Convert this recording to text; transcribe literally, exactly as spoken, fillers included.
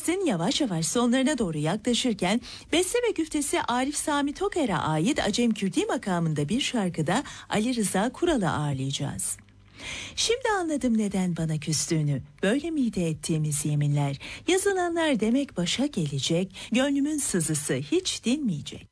podcast'in yavaş yavaş sonlarına doğru yaklaşırken beste ve güftesi Arif Sami Toker'e ait Acem Kürdi makamında bir şarkıda Ali Rıza Kural'ı ağırlayacağız. Şimdi anladım neden bana küstüğünü. Böyle miydi ettiğimiz yeminler? Yazılanlar demek başa gelecek, gönlümün sızısı hiç dinmeyecek.